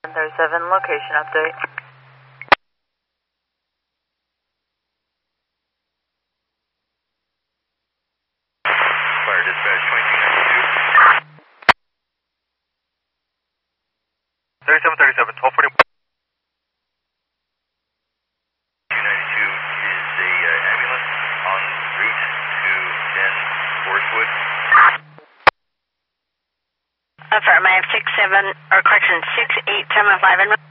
37 location update. Fire dispatch 2292. 3737, 1241. 292 is a ambulance en route to 10 Forestwood. Affirmative, 6875 en route.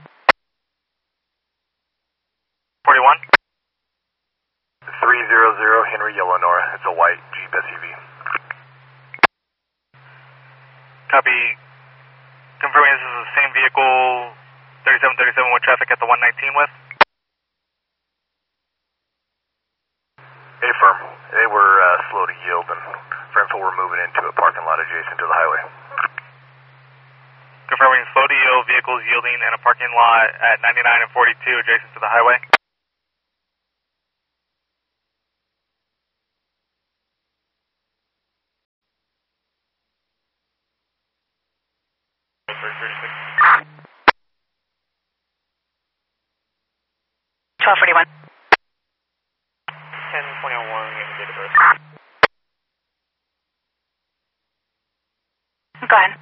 41. 300 Henry Eleanor. It's a white Jeep SUV. Copy. Confirming this is the same vehicle, 3737 with traffic at the 119 with? Affirm. They were slow to yield, and for info, we're moving into a parking lot adjacent to the highway. Confirming slow to yield, vehicles yielding in a parking lot at 99 and 42 adjacent to the highway. Twelve 41. 1021, getting data birth. Go ahead.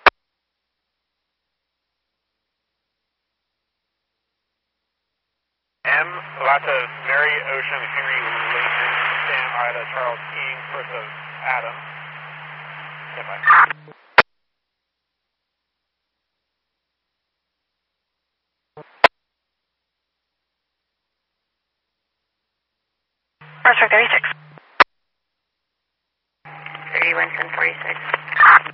M, Lata, Mary, Ocean, Henry, Layton, Sam, Ida, Charles, King, first of Adam. Stand by. Prospect 36. 311046.